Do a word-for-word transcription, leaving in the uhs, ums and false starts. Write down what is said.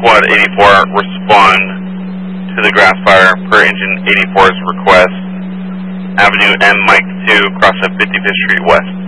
Squad eighty-four, respond to the grass fire per engine eighty-four's request. Avenue M Mike two, cross at fifty-fifth Street West.